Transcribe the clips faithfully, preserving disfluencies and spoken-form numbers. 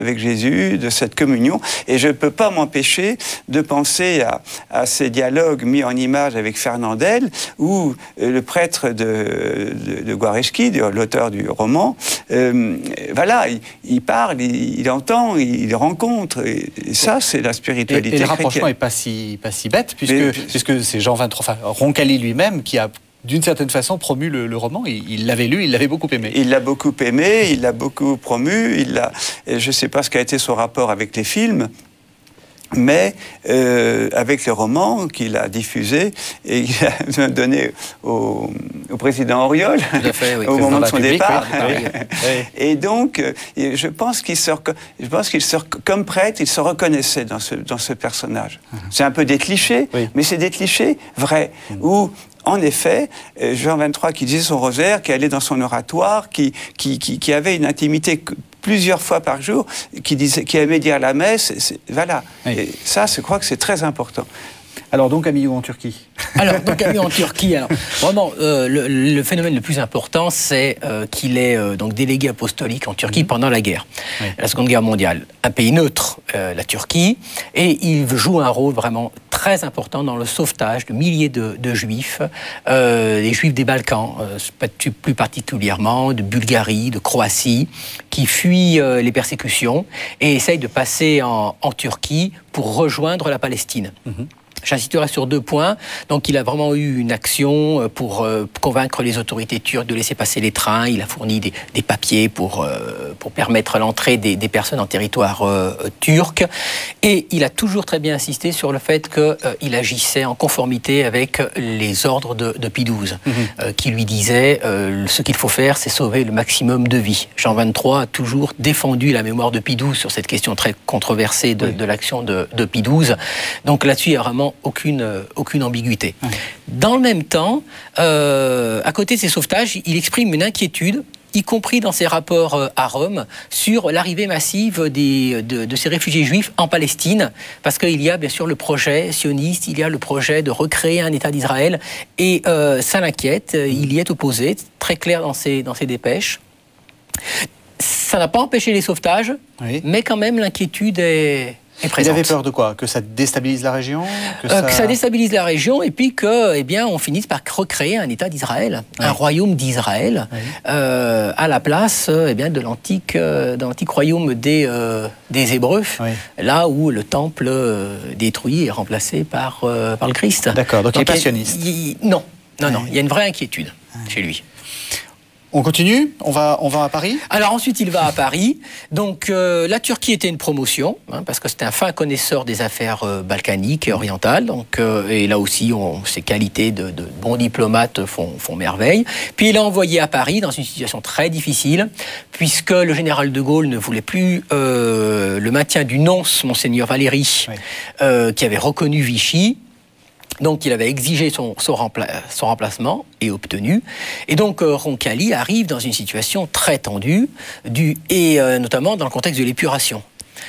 avec Jésus, de cette communion. Et je ne peux pas m'empêcher de penser à, à ces dialogues mis en image avec Fernandel, où euh, le prêtre de, de, de Guareschi, l'auteur du roman, euh, voilà, il, il parle, il, il entend, il, il rencontre. Et, et ça, c'est la spiritualité chrétienne. Et, et le rapprochement n'est pas si, pas si bête, puisque, Mais, puisque c'est Jean vingt-trois, enfin, Roncalli lui-même qui a d'une certaine façon promu le, le roman. Il l'avait lu, il l'avait beaucoup aimé. Il l'a beaucoup aimé, il l'a beaucoup promu. Il l'a, je ne sais pas ce qu'a été son rapport avec les films, mais euh, avec le roman qu'il a diffusé et qu'il a donné au, au président Auriol fait, oui, au moment de son public, départ. Oui, oui. Et donc, euh, je pense qu'il se, je pense qu'il se, comme prêtre, il se reconnaissait dans ce, dans ce personnage. Uh-huh. C'est un peu des clichés, oui. mais c'est des clichés vrais, uh-huh. où en effet, Jean vingt-trois qui disait son rosaire, qui allait dans son oratoire, qui, qui, qui, qui avait une intimité plusieurs fois par jour, qui, disait, qui aimait dire la messe, c'est, voilà. Oui. Et ça, je crois que c'est très important. Alors donc, Camillo en Turquie. Alors donc, Camillo en Turquie. Alors vraiment, euh, le, le phénomène le plus important, c'est euh, qu'il est euh, donc délégué apostolique en Turquie mmh. pendant la guerre, oui. la Seconde Guerre mondiale. Un pays neutre, euh, la Turquie, et il joue un rôle vraiment très important dans le sauvetage de milliers de, de Juifs, euh, les Juifs des Balkans, euh, plus particulièrement de Bulgarie, de Croatie, qui fuient euh, les persécutions et essayent de passer en, en Turquie pour rejoindre la Palestine. Mmh. J'insisterai sur deux points. Donc, il a vraiment eu une action pour euh, convaincre les autorités turques de laisser passer les trains. Il a fourni des, des papiers pour, euh, pour permettre l'entrée des, des personnes en territoire euh, turc. Et il a toujours très bien insisté sur le fait qu'il euh, agissait en conformité avec les ordres de, de Pie douze, mmh. euh, qui lui disait euh, ce qu'il faut faire, c'est sauver le maximum de vies. Jean vingt-trois a toujours défendu la mémoire de Pie douze sur cette question très controversée de, oui. de l'action de, de Pie douze. Donc là-dessus, il y a vraiment Aucune, aucune ambiguïté. Ouais. Dans le même temps, euh, à côté de ces sauvetages, il exprime une inquiétude, y compris dans ses rapports à Rome, sur l'arrivée massive des, de, de ces réfugiés juifs en Palestine, parce qu'il y a bien sûr le projet sioniste, il y a le projet de recréer un État d'Israël, et euh, ça l'inquiète, il y est opposé, très clair dans ses, dans ses dépêches. Ça n'a pas empêché les sauvetages, oui. mais quand même l'inquiétude est... Il avait peur de quoi? Que ça déstabilise la région? Que ça... Euh, que ça déstabilise la région et puis que, eh bien, on finisse par recréer un État d'Israël, oui. un royaume d'Israël, oui. euh, à la place eh bien, de l'antique, euh, de l'antique royaume des, euh, des Hébreux, oui. là où le temple euh, détruit est remplacé par, euh, par le Christ. D'accord, donc, donc il est passionniste. Il, il, non, non, oui. non, il y a une vraie inquiétude oui. chez lui. On continue, on va, on va à Paris. Alors ensuite, il va à Paris. Donc euh, la Turquie était une promotion, hein, parce que c'était un fin connaisseur des affaires euh, balkaniques et orientales. Donc, euh, et là aussi, on, ses qualités de, de bon diplomate font, font merveille. Puis il est envoyé à Paris dans une situation très difficile, puisque le général de Gaulle ne voulait plus euh, le maintien du nonce, Monseigneur Valéry, oui. euh, qui avait reconnu Vichy. Donc, il avait exigé son, son, rempla- son remplacement et obtenu. Et donc, euh, Roncalli arrive dans une situation très tendue, du, et euh, notamment dans le contexte de l'épuration.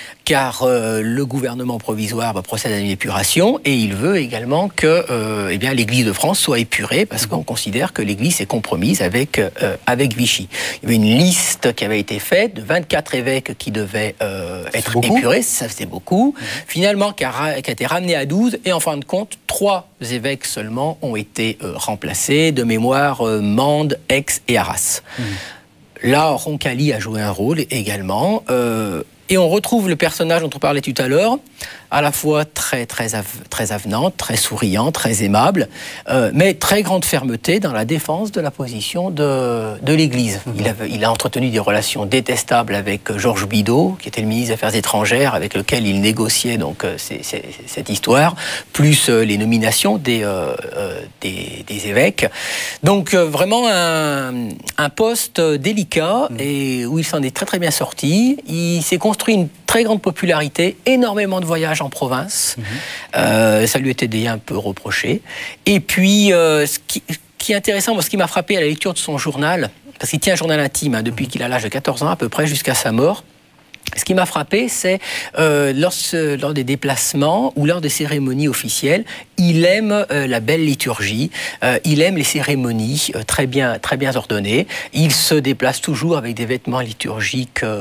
Car euh, le gouvernement provisoire va procéder à une épuration et il veut également que euh, eh bien, l'Église de France soit épurée parce qu'on considère que l'Église est compromise avec, euh, avec Vichy. Il y avait une liste qui avait été faite de vingt-quatre évêques qui devaient euh, être épurés, ça c'était beaucoup, mmh. finalement qui a, qui a été ramené à douze et en fin de compte, trois évêques seulement ont été euh, remplacés, de mémoire euh, Mende, Aix et Arras. Mmh. Là, Roncalli a joué un rôle également. Euh, Et on retrouve le personnage dont on parlait tout à l'heure, à la fois très, très, av- très avenant, très souriant, très aimable, euh, mais très grande fermeté dans la défense de la position de, de l'Église. Mmh. Il, a, il a entretenu des relations détestables avec Georges Bidault, qui était le ministre des Affaires étrangères, avec lequel il négociait donc, euh, c'est, c'est, cette histoire, plus euh, les nominations des, euh, euh, des, des évêques. Donc euh, vraiment un, un poste délicat mmh. et où il s'en est très très bien sorti. Il s'est construit une très grande popularité, énormément de voyages en province. Mmh. Euh, ça lui était déjà un peu reproché. Et puis, euh, ce, qui, ce qui est intéressant, moi, ce qui m'a frappé à la lecture de son journal, parce qu'il tient un journal intime hein, depuis qu'il a l'âge de quatorze ans à peu près jusqu'à sa mort, ce qui m'a frappé, c'est euh, lors, lors des déplacements ou lors des cérémonies officielles, il aime euh, la belle liturgie, euh, il aime les cérémonies euh, très bien, très bien ordonnées. Il se déplace toujours avec des vêtements liturgiques euh,